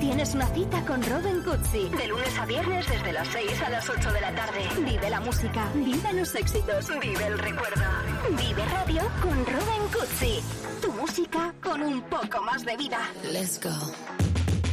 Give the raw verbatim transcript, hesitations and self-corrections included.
tienes una cita con Robin Cutsi. De lunes a viernes desde las seis a las ocho de la tarde. Vive la música, vive los éxitos, vive el recuerdo. Vive Radio con Robin Cutsi. Tu música con un poco más de vida. Let's go.